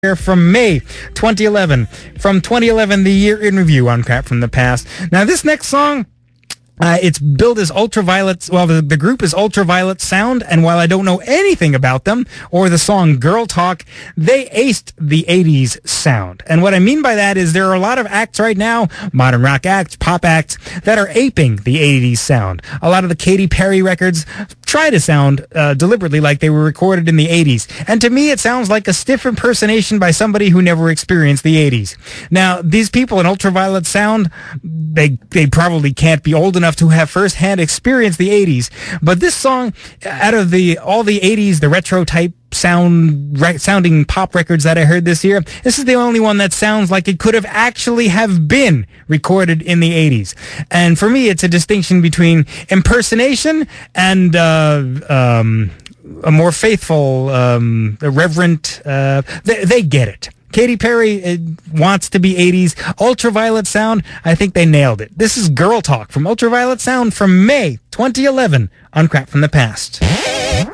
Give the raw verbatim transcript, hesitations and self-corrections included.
from May twenty eleven. From twenty eleven, the year in review on Crap from the Past. Now, this next song, uh, it's billed as Ultraviolet. Well, the, the group is Ultraviolet Sound, and while I don't know anything about them or the song Girl Talk, they aced the eighties sound. And what I mean by that is there are a lot of acts right now, modern rock acts, pop acts, that are aping the eighties sound. A lot of the Katy Perry records try to sound uh, deliberately like they were recorded in the eighties. And to me, it sounds like a stiff impersonation by somebody who never experienced the eighties. Now, these people in Ultraviolet Sound, they they probably can't be old enough to have firsthand experienced the eighties. But this song, out of the all the eighties, the retro type sound re- sounding pop records that I heard this year, this is the only one that sounds like it could have actually have been recorded in the eighties. And for me, it's a distinction between impersonation and uh, um, a more faithful, um, reverent. Uh, they, they get it. Katy Perry uh, wants to be eighties. Ultraviolet Sound, I think they nailed it. This is Girl Talk from Ultraviolet Sound from May twenty eleven on Crap from the Past.